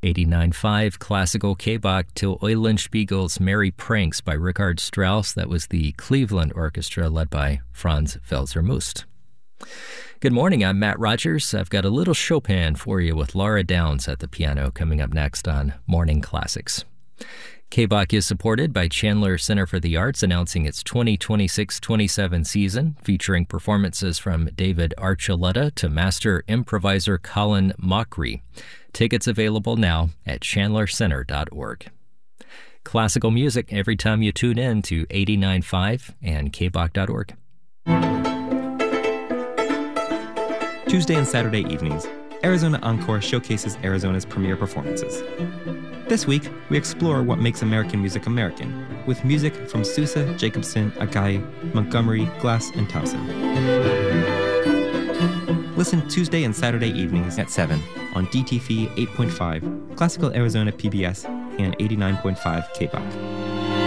89.5 Classical K-Bach till Eulenspiegel's Merry Pranks by Richard Strauss. That was the Cleveland Orchestra led by Franz Welser-Möst. Good morning, I'm Matt Rogers. I've got a little Chopin for you with Laura Downs at the piano coming up next on Morning Classics. K-Bach is supported by Chandler Center for the Arts, announcing its 2026-27 season, featuring performances from David Archuleta to master improviser Colin Mochrie. Tickets available now at chandlercenter.org. Classical music every time you tune in to 89.5 and kbach.org. Tuesday and Saturday evenings, Arizona Encore showcases Arizona's premier performances. This week, we explore what makes American music American, with music from Sousa, Jacobson, Akai, Montgomery, Glass, and Townsend. Listen Tuesday and Saturday evenings at 7 on DTV 8.5, Classical Arizona PBS, and 89.5 K-Bach.